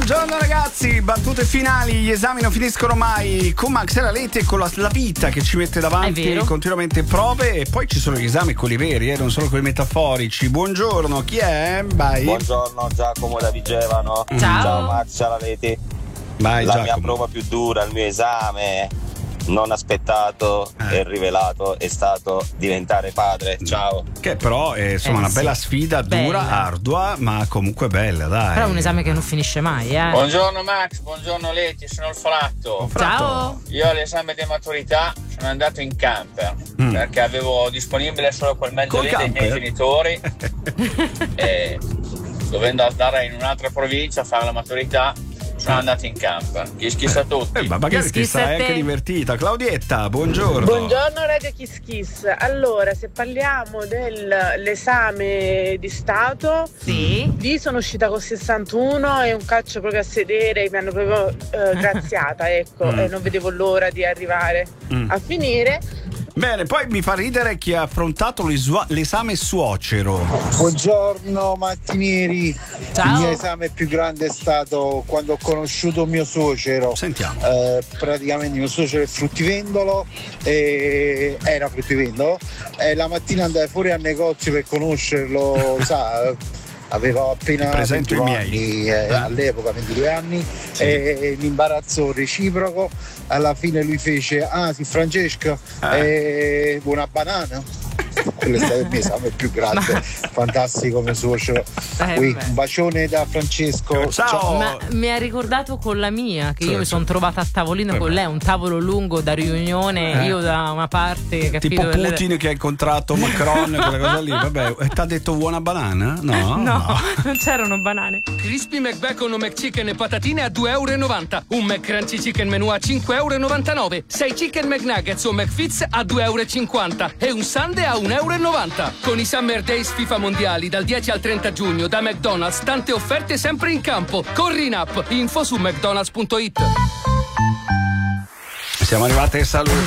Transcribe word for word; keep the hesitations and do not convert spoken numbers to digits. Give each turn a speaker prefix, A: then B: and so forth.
A: Buongiorno ragazzi, battute finali, gli esami non finiscono mai. Con Max e la Lete e con la, la vita che ci mette davanti continuamente prove, e poi ci sono gli esami, quelli veri, eh, non solo quelli metaforici. Buongiorno, chi è? Vai.
B: Buongiorno, Giacomo da Vigevano.
A: Ciao.
B: Ciao Max, ciao la Lete.
A: Vai,
B: la
A: Giacomo.
B: mia prova più dura, il mio esame non aspettato
A: eh.
B: e rivelato è stato diventare padre. Ciao.
A: Che però è insomma
C: Eh,
A: una
C: sì.
A: bella sfida, dura,
C: Bella.
A: ardua, ma comunque bella, dai.
C: Però è un esame che non finisce mai, eh.
D: Buongiorno Max, buongiorno Leti, sono il Folatto.
C: Ciao.
D: Io all'esame di maturità sono andato in camper
A: Mm.
D: perché avevo disponibile solo quel mezzo
A: Col
D: lì dei miei
A: camper?
D: genitori e dovendo andare in un'altra provincia a fare la maturità sono andato in camper. Chi schissa a tutti.
A: Eh, ma magari ti
C: Schissa
A: stai
C: a te.
A: anche divertita. Claudietta, buongiorno.
E: Buongiorno Radio Kiss Kiss. Allora, se parliamo dell'esame di Stato,
C: Sì.
E: lì sono uscita con sessantuno e un calcio proprio a sedere, mi hanno proprio eh, graziata, ecco,
A: Mm.
E: e non vedevo l'ora di arrivare
A: Mm.
E: a finire.
A: Bene, poi mi fa ridere chi ha affrontato l'esua- l'esame suocero.
F: Buongiorno Mattinieri.
C: Ciao.
F: Il mio esame più grande è stato quando ho conosciuto mio suocero.
A: Sentiamo.
F: Eh, praticamente mio suocero è fruttivendolo, e era fruttivendolo, e la mattina andai fuori al negozio per conoscerlo, sa, avevo appena
A: Presento i
F: ventidue
A: miei.
F: anni, eh, all'epoca ventidue anni,
A: Sì.
F: e l'imbarazzo reciproco. Alla fine lui fece: ah sì Francesco,
A: Ah.
F: eh, una banana. Quello è stato il mio esame più grande. Fantastico mio suocero.
C: Eh,
F: Qui,
C: beh.
F: un bacione da Francesco.
A: Ciao.
C: Ma mi ha ricordato con la mia, che
A: Sì,
C: io mi
A: sì.
C: sono trovata a tavolino
A: Eh
C: con
A: beh.
C: lei, un tavolo lungo da riunione,
A: Eh.
C: io da una parte, capito?
A: Tipo
C: E lei-
A: Putin che ha incontrato Macron, quella cosa lì. Vabbè, e ti ha detto buona banana? No,
C: No, non c'erano banane.
G: Crispy McBacon o McChicken e patatine a due e novanta euro. Un McCrunchy Chicken Menù a cinque e novantanove euro. sei Chicken McNuggets o McFits a due e cinquanta euro. E un Sundae a un e novanta euro. Con i Summer Days FIFA Mondiali dal dieci al trenta giugno da McDonald's, tante offerte sempre in campo. Corri in app, info su mcdonalds punto it.
A: Siamo arrivati ai saluti.